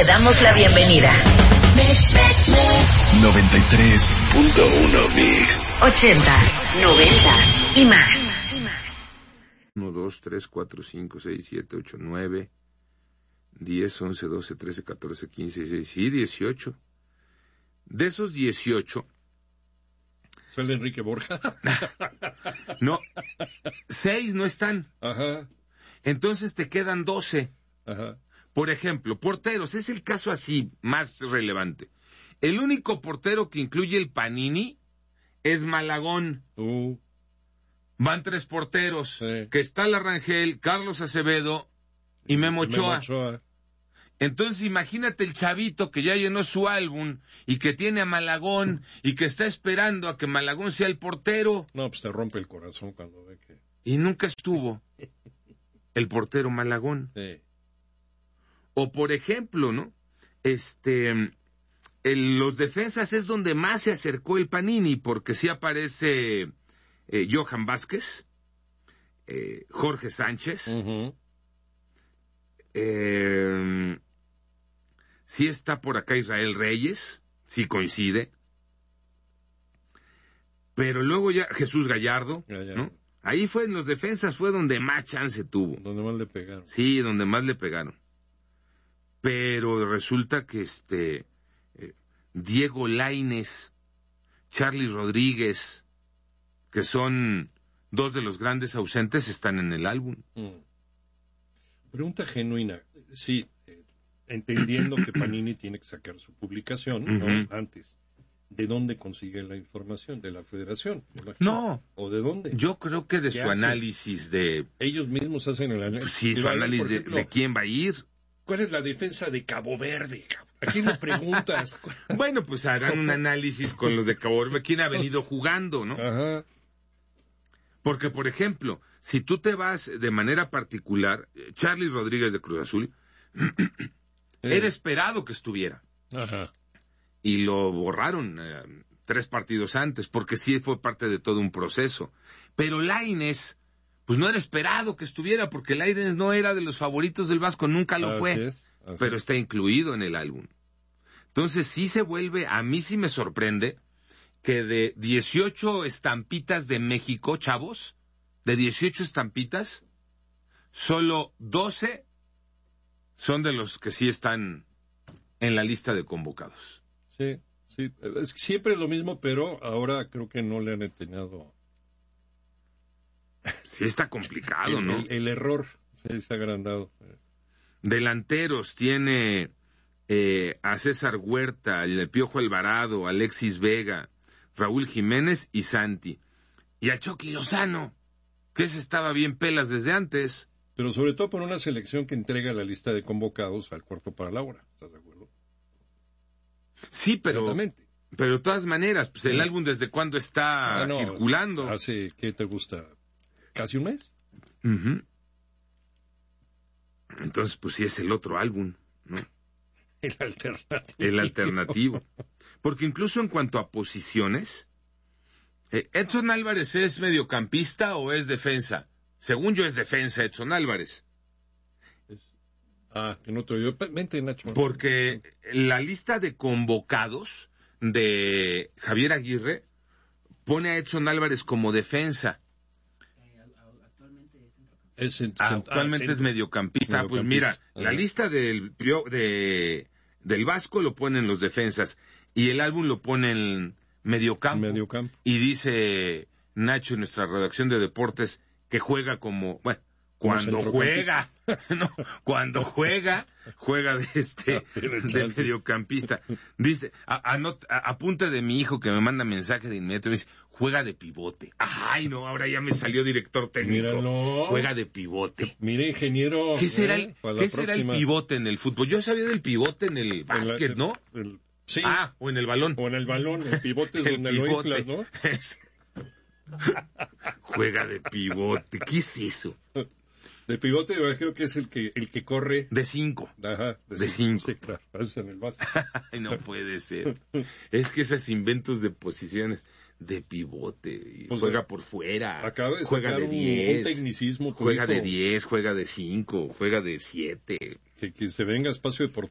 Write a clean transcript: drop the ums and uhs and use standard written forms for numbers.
Te damos la bienvenida. 93.1 Mix. 80s, 90s y más. 1, 2, 3, 4, 5, 6, 7, 8, 9, 10, 11, 12, 13, 14, 15, 16, sí, 18. De esos 18... ¿Sale Enrique Borja? No, 6 no están. Ajá. Entonces te quedan 12. Ajá. Por ejemplo, porteros, es el caso así más relevante. El único portero que incluye el Panini es Malagón. Van 3 porteros, sí. Que está Larrangel, Carlos Acevedo y Memo Ochoa. Entonces imagínate el chavito que ya llenó su álbum y que tiene a Malagón y que está esperando a que Malagón sea el portero. No, pues te rompe el corazón cuando ve que... Y nunca estuvo el portero Malagón. Sí. O por ejemplo, ¿no? Los defensas es donde más se acercó el Panini, porque sí aparece Johan Vázquez, Jorge Sánchez, sí está por acá Israel Reyes, sí coincide, pero luego ya Jesús Gallardo, ¿no? Ahí fue en los defensas, fue donde más chance tuvo. Donde más le pegaron. Sí, donde más le pegaron. Pero resulta que Diego Lainez, Charly Rodríguez, que son 2 de los grandes ausentes, están en el álbum. Pregunta genuina. Sí, entendiendo que Panini tiene que sacar su publicación, ¿no? Antes. ¿De dónde consigue la información? ¿De la Federación? No. ¿O de dónde? Yo creo que de su hacen? Análisis de... Ellos mismos hacen el análisis. Sí, su análisis de quién va a ir. ¿Cuál es la defensa de Cabo Verde? ¿A quién le preguntas? Bueno, pues harán un análisis con los de Cabo Verde. ¿Quién ha venido jugando, no? Ajá. Porque, por ejemplo, si tú te vas de manera particular, Charly Rodríguez de Cruz Azul, era esperado que estuviera. Ajá. Y lo borraron 3 partidos antes, porque sí fue parte de todo un proceso. Pero Lainez, pues no era esperado que estuviera, porque Lainez no era de los favoritos del Vasco, nunca lo fue, pero está incluido en el álbum. Entonces sí se vuelve, a mí sí me sorprende, que de 18 estampitas de México, chavos, de 18 estampitas, solo 12 son de los que sí están en la lista de convocados. Sí, sí, es siempre lo mismo, pero ahora creo que no le han enseñado. Sí está complicado, ¿no? El error se ha agrandado. Delanteros tiene a César Huerta, el Piojo Alvarado, Alexis Vega, Raúl Jiménez y Santi. Y a Chucky Lozano, que ese estaba bien pelas desde antes. Pero sobre todo por una selección que entrega la lista de convocados al cuarto para la hora, ¿estás de acuerdo? Sí, pero de todas maneras, pues el álbum desde cuándo está circulando. Hace, ¿qué te gusta? ¿Casi un mes? Entonces, pues sí es el otro álbum, ¿no? El alternativo. Porque incluso en cuanto a posiciones, ¿Edson Álvarez es mediocampista o es defensa? Según yo es defensa Edson Álvarez. Que no te oigo. Vente, Nacho. Porque la lista de convocados de Javier Aguirre pone a Edson Álvarez como defensa. Actualmente es mediocampista. Pues mira, la lista del Vasco lo ponen los defensas y el álbum lo pone en mediocampo. Y dice Nacho en nuestra redacción de deportes que juega como... Bueno, cuando juega, juega de mediocampista. Dice, apunte de mi hijo que me manda mensaje de inmediato y me dice, juega de pivote. Ay, no, ahora ya me salió director técnico. Míralo. Juega de pivote. Mire, ingeniero. ¿Qué será el pivote en el fútbol? Yo sabía del pivote en el básquet, ¿no? Sí. O en el balón. El pivote es donde lo inflas, ¿no? Juega de pivote. ¿Qué es eso? De pivote creo que es el que corre. De 5. Ajá. De 5. Sí, claro. Es en el básquet. No puede ser. Es que esos inventos de posiciones de pivote. Pues juega por fuera. Juega de 10. Un tecnicismo. Juega de 10, juega de 5, juega de 7. Que se venga Espacio Deportivo